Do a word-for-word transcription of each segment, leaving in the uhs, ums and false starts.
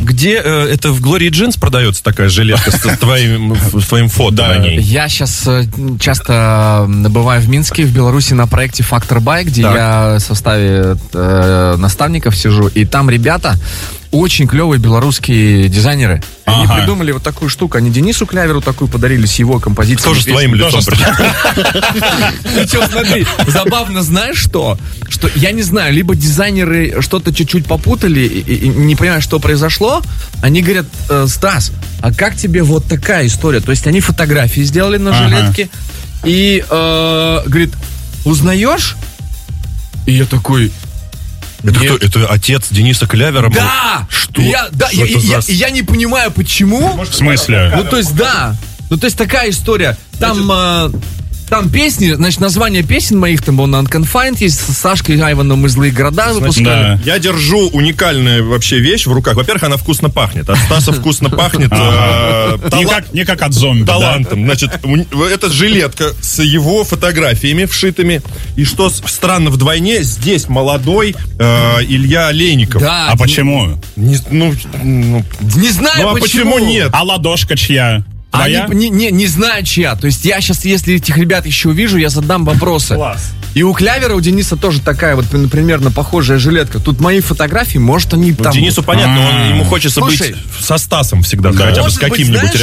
где э, это в Glory Jeans продается такая жилетка с твоим, твоим фото на ней? Я сейчас часто бываю в Минске, в Беларуси на проекте Factor Buy, где так. я в составе э, наставников сижу, и там ребята очень клевые белорусские дизайнеры. Ага. Они придумали вот такую штуку. Они Денису Кляверу такую подарили с его композицией. Тоже с твоим лицом. Причем, смотри, забавно, знаешь что? Что, я не знаю, либо дизайнеры что-то чуть-чуть попутали и не понимают, что произошло. Они говорят: Стас, а как тебе вот такая история? То есть они фотографии сделали на жилетке и, говорит, узнаешь? И я такой... Это кто? Это отец Дениса Клявера? Да! Что? Я, да, что я, я, за... я не понимаю, почему. В смысле? Ну, то есть, да. Ну, то есть, такая история. Там... Значит... Там песни, значит, название песен моих, там был Unconfined, есть с Сашкой Айваном мы «Злые города» выпускали. Да. Я держу уникальную вообще вещь в руках. Во-первых, она вкусно пахнет. От Стаса вкусно пахнет не как от зомби. Талантом. Значит, это жилетка с его фотографиями вшитыми. И что странно вдвойне, здесь молодой Илья Олейников. А почему? Ну, не знаю, ну, а почему нет? А ладошка чья? А не, не, не знаю, чья. То есть я сейчас, если этих ребят еще увижу, я задам вопросы. Класс. И у Клявера, у Дениса тоже такая вот примерно похожая жилетка. Тут мои фотографии, может, они ну, там... Денису понятно, он, ему хочется Слушай, быть со Стасом всегда, да. хотя бы с каким-нибудь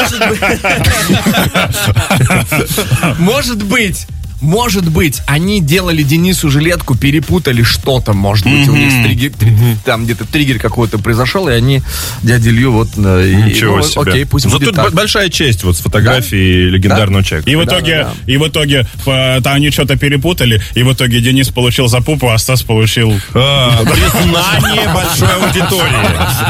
рядом. Может быть... Может быть, они делали Денису жилетку, перепутали что-то, может быть, mm-hmm. у них триггер, mm-hmm. там где-то триггер какой-то произошел, и они дядю Илью вот... Ничего и, ну, себе. Окей, пусть Зато тут так. большая честь вот с фотографией да? легендарного да? человека. И в итоге, да, да, да. И в итоге там они что-то перепутали, и в итоге Денис получил за пупу, а Стас получил... Признание большой аудитории.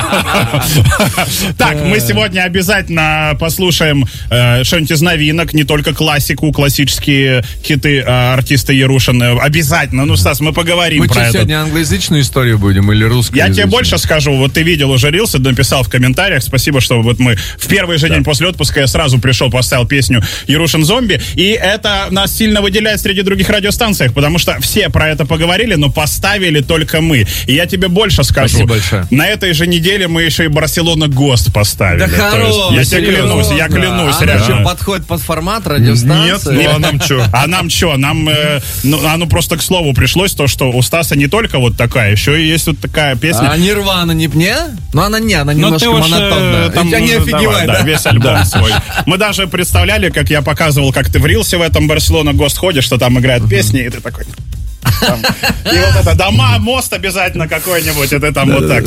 Так, мы сегодня обязательно послушаем что-нибудь из новинок, не только классику, классические хиты артиста Ярушина. Обязательно. Ну, Стас, мы поговорим мы про это. Мы сегодня англоязычную историю будем или русскую? Я тебе больше скажу. Вот ты видел уже рилсы, написал в комментариях. Спасибо, что вот мы в первый же да. день после отпуска я сразу пришел, поставил песню Ярушин «Зомби». И это нас сильно выделяет среди других радиостанций, потому что все про это поговорили, но поставили только мы. И я тебе больше скажу. Спасибо большое. На этой же неделе мы еще и Барселона Гост поставили. Да хорош, я тебе клянусь, я клянусь. А она что, подходит под формат радиостанции? Нет, ну а нам что? А нам что? Нам, э, ну, оно просто к слову пришлось, то, что у Стаса не только вот такая, еще и есть вот такая песня. А Нирвана не мне? Ну, она не, она немножко монотонная. Там не офигевай, да? да? Весь альбом свой. Мы даже представляли, как я показывал, как ты в рилсе в этом Барселона Гост ходишь, что там играют песни, и ты такой... Там. И вот это дома, мост обязательно какой-нибудь, это там вот так. Ну,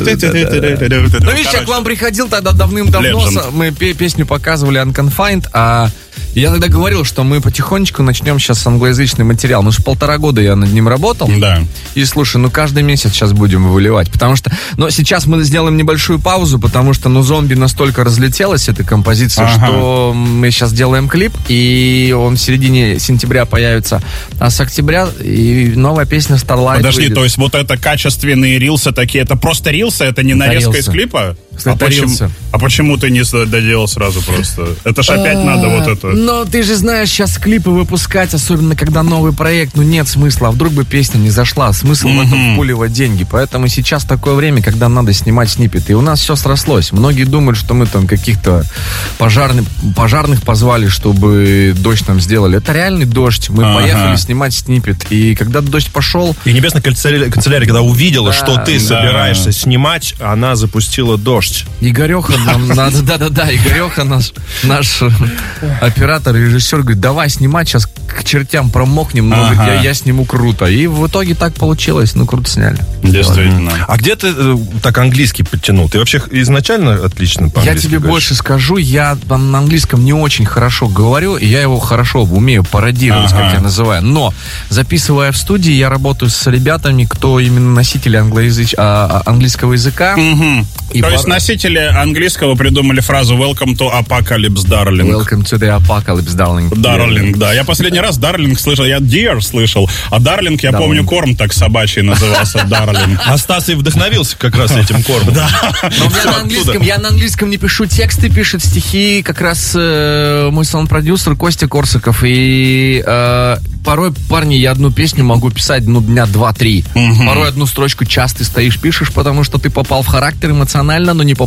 видишь, я к вам приходил тогда давным-давно, мы песню показывали Unconfined, а я тогда говорил, что мы потихонечку начнем сейчас англоязычный материал. Ну, что полтора года я над ним работал. Да. И, слушай, ну, каждый месяц сейчас будем выливать, потому что... Но сейчас мы сделаем небольшую паузу, потому что, ну, «Зомби» настолько разлетелась, эта композиция, ага. что мы сейчас делаем клип, и он в середине сентября появится. А с октября и новая песня Starlight Подожди, выйдет. То есть вот это качественные рилсы такие, это просто рилсы, это не нарезка это из клипа? А почему, а почему ты не доделал сразу просто? Это ж опять надо вот это. Но ты же знаешь, сейчас клипы выпускать, особенно когда новый проект, ну нет смысла. А вдруг бы песня не зашла? Смысл в этом впуливать деньги. Поэтому сейчас такое время, когда надо снимать сниппеты. И у нас все срослось. Многие думают, что мы там каких-то пожарных, пожарных позвали, чтобы дождь нам сделали. Это реальный дождь. Мы ага. поехали снимать сниппет. И когда дождь пошел... И Небесная канцелярия, канцелярия когда увидела, да, что ты да. собираешься снимать, она запустила дождь. Игореха нам надо, да-да-да, Игореха наш, наш оператор, режиссер говорит, давай снимать, сейчас к чертям промокнем, но ага. я, я сниму круто. И в итоге так получилось, ну круто сняли. Действительно. А где ты э, так английский подтянул? Ты вообще изначально отлично по-английски Я тебе говоришь? больше скажу, я там на английском не очень хорошо говорю, и я его хорошо умею пародировать, ага. как я называю. Но, записывая в студии, я работаю с ребятами, кто именно носители англоязыч... а, английского языка. Угу. И То пар... есть носители английского придумали фразу «Welcome to Apocalypse, darling». Welcome to the Apocalypse, darling. Darling, да. Я последний раз darling слышал, я dear слышал, а darling, я darling. помню, корм так собачий назывался, darling. А Стас и вдохновился как раз этим кормом. Да. Но я на английском, я на английском не пишу тексты, пишет стихи как раз э, мой саунд-продюсер Костя Корсаков. И э, порой, парни, я одну песню могу писать, ну, дня два-три. Угу. Порой одну строчку часто стоишь, пишешь, потому что ты попал в характер эмоционально, но не попал